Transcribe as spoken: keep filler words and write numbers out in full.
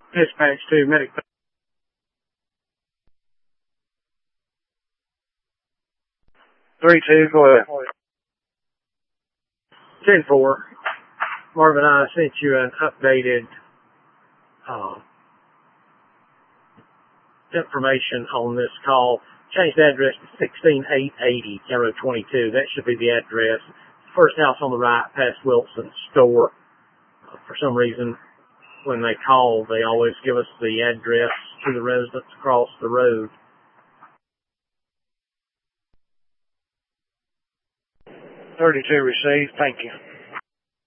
Dispatch to medic. Three two, go ahead. Ten four. Marvin, I sent you an updated uh, information on this call. Changed the address to sixteen eight eighty, County Road twenty-two. That should be the address. First house on the right, past Wilson's store. Uh, for some reason, when they call, they always give us the address to the residents across the road. thirty-two received. Thank you.